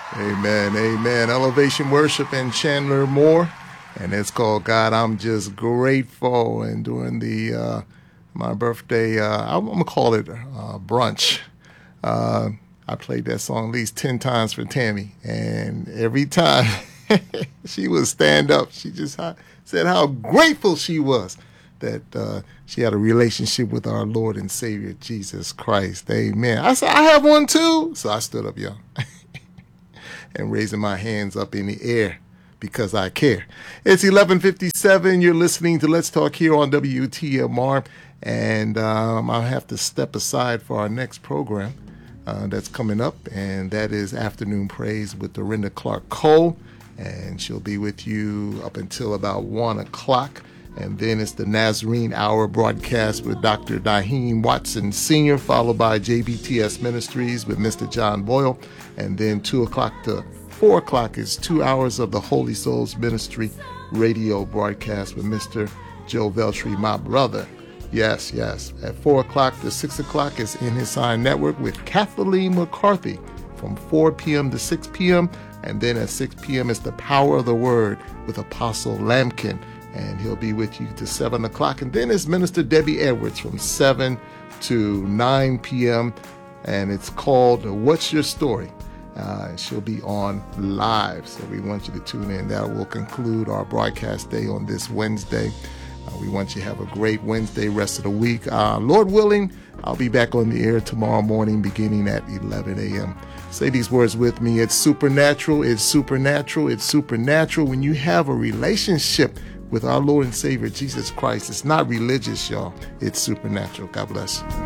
Amen, amen. Elevation Worship and Chandler Moore, and it's called God, I'm Just Grateful. And during the my birthday, I'm going to call it brunch, I played that song at least 10 times for Tammy, and every time she would stand up, she just said how grateful she was that she had a relationship with our Lord and Savior, Jesus Christ. Amen. I said, I have one too. So I stood up, y'all, and raising my hands up in the air because I care. It's 11:57. You're listening to Let's Talk here on WTMR, and I'll have to step aside for our next program that's coming up, and that is Afternoon Praise with Dorinda Clark Cole, and she'll be with you up until about 1 o'clock. And then it's the Nazarene Hour broadcast with Dr. Daheem Watson Sr., followed by JBTS Ministries with Mr. John Boyle. And then 2 o'clock to 4 o'clock is 2 hours of the Holy Souls Ministry radio broadcast with Mr. Joe Veltri, my brother. Yes, yes. At 4 o'clock to 6 o'clock is In His Sign Network with Kathleen McCarthy from 4 p.m. to 6 p.m. And then at 6 p.m. is The Power of the Word with Apostle Lampkin, and he'll be with you to 7 o'clock. And then it's Minister Debbie Edwards from 7 to 9 p.m., and it's called What's Your Story? She'll be on live, so we want you to tune in. That will conclude our broadcast day on this Wednesday. We want you to have a great Wednesday, rest of the week. Lord willing, I'll be back on the air tomorrow morning beginning at 11 a.m. Say these words with me. It's supernatural, it's supernatural, it's supernatural. When you have a relationship with our Lord and Savior, Jesus Christ, it's not religious, y'all. It's supernatural. God bless you.